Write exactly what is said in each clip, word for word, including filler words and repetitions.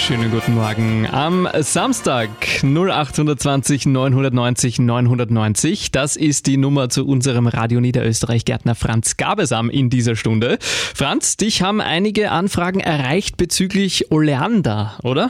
Schönen guten Morgen. Am Samstag null acht zwanzig neunhundertneunzig neunhundertneunzig. Das ist die Nummer zu unserem Radio Niederösterreich-Gärtner Franz Gabesam in dieser Stunde. Franz, dich haben einige Anfragen erreicht bezüglich Oleander, oder?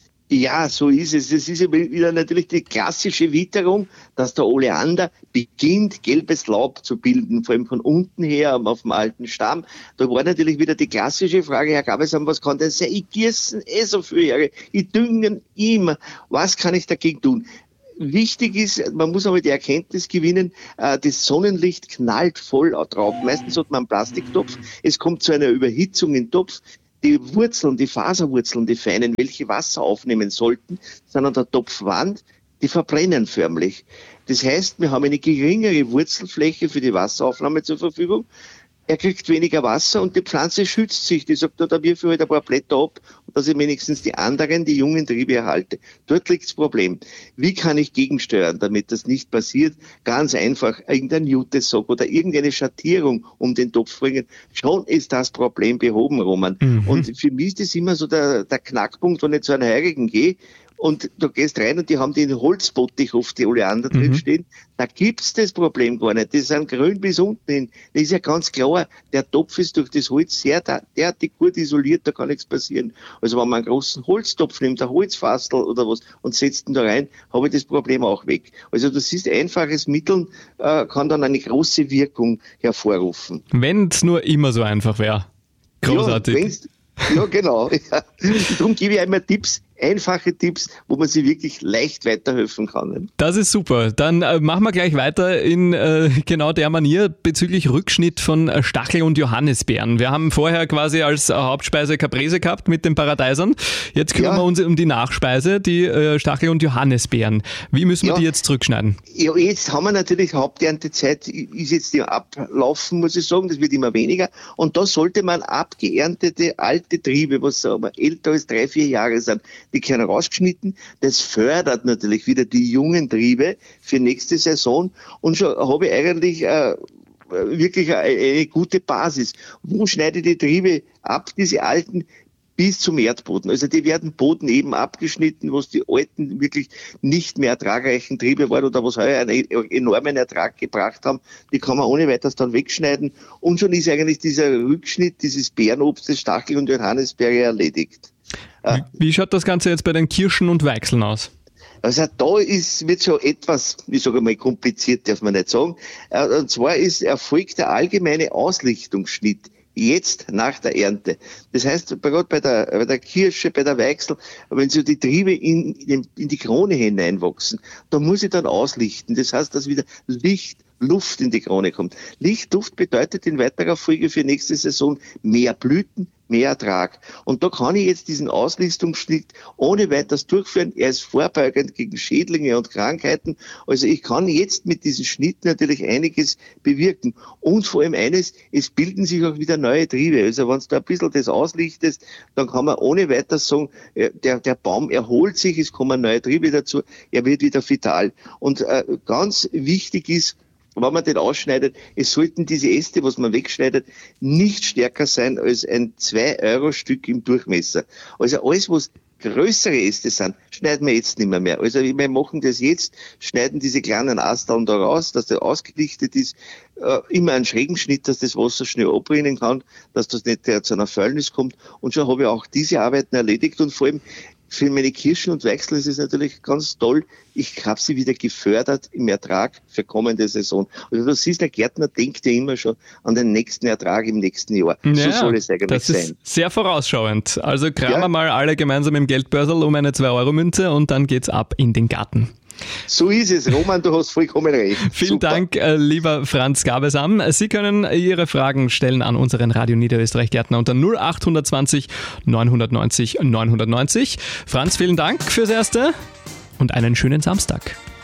Ja, so ist es. Das ist ja wieder natürlich die klassische Witterung, dass der Oleander beginnt, gelbes Laub zu bilden, vor allem von unten her auf dem alten Stamm. Da war natürlich wieder die klassische Frage, Herr Gabesam, was kann denn sein? Ich gieße eh so viele Jahre, ich dünge immer. Was kann ich dagegen tun? Wichtig ist, man muss aber die Erkenntnis gewinnen, das Sonnenlicht knallt voll drauf. Meistens hat man einen Plastiktopf, es kommt zu einer Überhitzung im Topf. Die Wurzeln, die Faserwurzeln, die feinen, welche Wasser aufnehmen sollten, sind an der Topfwand, die verbrennen förmlich. Das heißt, wir haben eine geringere Wurzelfläche für die Wasseraufnahme zur Verfügung. Er kriegt weniger Wasser und die Pflanze schützt sich. Die sagt, da wirf ich halt ein paar Blätter ab, dass ich wenigstens die anderen, die jungen Triebe erhalte. Dort liegt das Problem. Wie kann ich gegensteuern, damit das nicht passiert? Ganz einfach, irgendein Jutesock oder irgendeine Schattierung um den Topf bringen. Schon ist das Problem behoben, Roman. Mhm. Und für mich ist das immer so der, der Knackpunkt, wenn ich zu einem Heurigen gehe, und du gehst rein und die haben den Holzbottich auf die Oleander mhm. drin stehen. Da gibt's das Problem gar nicht. Die sind grün bis unten hin. Das ist ja ganz klar. Der Topf ist durch das Holz sehr derartig gut isoliert, da kann nichts passieren. Also wenn man einen großen Holztopf nimmt, ein Holzfassel oder was, und setzt ihn da rein, habe ich das Problem auch weg. Also du siehst, einfaches Mittel äh, kann dann eine große Wirkung hervorrufen. Wenn es nur immer so einfach wäre. Großartig. Ja, ja genau. Ja. Darum gebe ich einmal Tipps, einfache Tipps, wo man sich wirklich leicht weiterhelfen kann. Das ist super. Dann äh, machen wir gleich weiter in äh, genau der Manier bezüglich Rückschnitt von äh, Stachel- und Johannisbeeren. Wir haben vorher quasi als äh, Hauptspeise Caprese gehabt mit den Paradeisern. Jetzt kümmern ja. wir uns um die Nachspeise, die äh, Stachel- und Johannisbeeren. Wie müssen wir ja. die jetzt zurückschneiden? Ja, jetzt haben wir natürlich Haupterntezeit, ist jetzt im Ablaufen, muss ich sagen, das wird immer weniger. Und da sollte man abgeerntete alte Triebe, was sagen wir, älter als drei, vier Jahre sind, die können rausgeschnitten. Das fördert natürlich wieder die jungen Triebe für nächste Saison. Und schon habe ich eigentlich äh, wirklich eine, eine gute Basis. Wo schneide ich die Triebe ab, diese alten, bis zum Erdboden? Also die werden Boden eben abgeschnitten, wo es die alten, wirklich nicht mehr ertragreichen Triebe waren oder was heuer einen enormen Ertrag gebracht haben. Die kann man ohne weiteres dann wegschneiden. Und schon ist eigentlich dieser Rückschnitt dieses Beerenobstes, Stachel- und Johannisbeere erledigt. Wie, wie schaut das Ganze jetzt bei den Kirschen und Weichseln aus? Also da ist, wird schon etwas, ich sage mal, kompliziert, darf man nicht sagen. Und zwar ist erfolgt der allgemeine Auslichtungsschnitt jetzt nach der Ernte. Das heißt, gerade bei der, bei der Kirsche, bei der Weichsel, wenn so die Triebe in, in, in die Krone hineinwachsen, da muss ich dann auslichten. Das heißt, dass wieder Licht, Luft in die Krone kommt. Licht, Luft bedeutet in weiterer Folge für nächste Saison mehr Blüten, mehr Ertrag. Und da kann ich jetzt diesen Auslistungsschnitt ohne weiteres durchführen. Er ist vorbeugend gegen Schädlinge und Krankheiten. Also ich kann jetzt mit diesem Schnitt natürlich einiges bewirken. Und vor allem eines, es bilden sich auch wieder neue Triebe. Also wenn du da ein bisschen das auslichtest, dann kann man ohne weiteres sagen, der, der Baum erholt sich, es kommen neue Triebe dazu, er wird wieder vital. Und äh, ganz wichtig ist, wenn man den ausschneidet, es sollten diese Äste, was man wegschneidet, nicht stärker sein als ein zwei Euro Stück im Durchmesser. Also alles, was größere Äste sind, schneiden wir jetzt nicht mehr mehr. Also wir machen das jetzt, schneiden diese kleinen Asteln da raus, dass der ausgelichtet ist, äh, immer einen schrägen Schnitt, dass das Wasser schnell abrinnen kann, dass das nicht zu einer Fäulnis kommt. Und schon habe ich auch diese Arbeiten erledigt und vor allem für meine Kirschen und Weichsel ist es natürlich ganz toll. Ich habe sie wieder gefördert im Ertrag für kommende Saison. Also du siehst, der Gärtner denkt ja immer schon an den nächsten Ertrag im nächsten Jahr. Ja, so soll es eigentlich das sein. Ist sehr vorausschauend. Also kramen wir ja. mal alle gemeinsam im Geldbörsel um eine zwei Euro Münze und dann geht's ab in den Garten. So ist es, Roman, du hast vollkommen recht. Vielen Super. Dank, äh, lieber Franz Gabesam. Sie können Ihre Fragen stellen an unseren Radio Niederösterreich-Gärtner unter null acht zwanzig neunhundertneunzig neunhundertneunzig. Franz, vielen Dank fürs Erste und einen schönen Samstag.